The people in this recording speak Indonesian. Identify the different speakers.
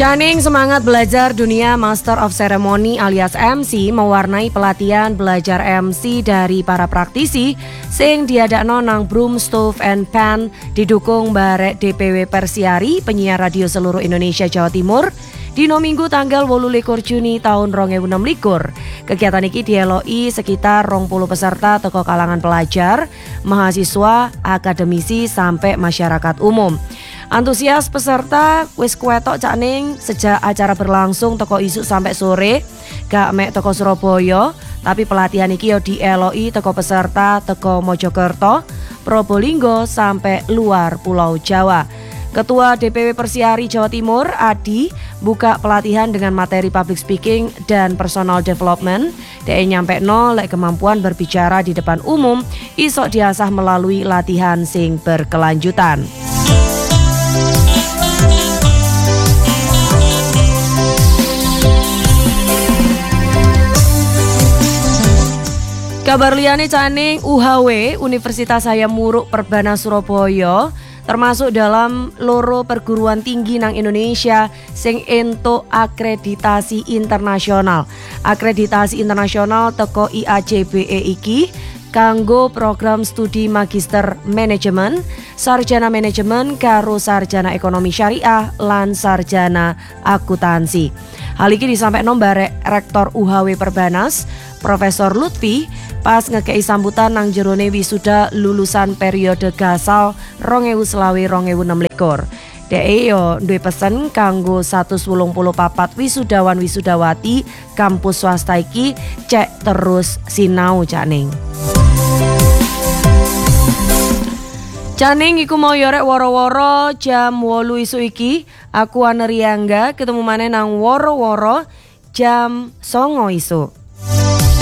Speaker 1: Caning semangat belajar dunia Master of Ceremony alias MC mewarnai pelatihan belajar MC dari para praktisi sing diadakno nang Broom Stove and Pan didukung barek DPW Persiari penyiar radio seluruh Indonesia Jawa Timur dino Minggu tanggal 28 Juni tahun 2026. Kegiatan iki dieloki sekitar 20 peserta teko kalangan pelajar, mahasiswa, akademisi sampai masyarakat umum. Antusias peserta wis kuetok Caning sejak acara berlangsung toko isuk sampai sore, gak mek toko Surabaya, tapi pelatihan iki yo dieloki toko peserta toko Mojokerto, Probolinggo sampai luar Pulau Jawa. Ketua DPW Persiari Jawa Timur, Adi, buka pelatihan dengan materi public speaking dan personal development. DE nyampe lek kemampuan berbicara di depan umum isok diasah melalui latihan sing berkelanjutan. Kabar liyane Caning, UHW Universitas Hayam Wuruk Perbana Surabaya termasuk dalam loro perguruan tinggi nang Indonesia sing entuk akreditasi internasional. Akreditasi internasional teko IACBE iki kanggo program studi magister manajemen, sarjana manajemen karo sarjana ekonomi syariah lan sarjana akuntansi. Hal iki disampaikan barek Rektor UHW Perbanas, Profesor Lutfi pas ngekei sambutan nang jerone wisuda lulusan periode gasal 2020-2026. DE yo duwe pesen kanggo 184 wisudawan wisudawati kampus swasta iki cek terus sinau Caning. Caning iku mau yorek woro-woro jam 8 isuk iki aku Aneriangga ketemu maneh nang woro-woro jam 9 isuk.